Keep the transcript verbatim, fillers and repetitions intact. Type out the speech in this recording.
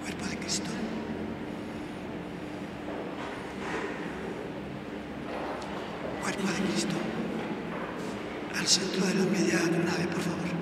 Cuerpo de Cristo. Cuerpo de Cristo. Al centro de la media nave, por favor.